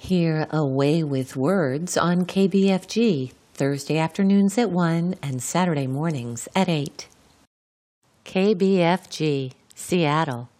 Hear A Way with Words on KBFG, Thursday afternoons at 1 and Saturday mornings at 8. KBFG, Seattle.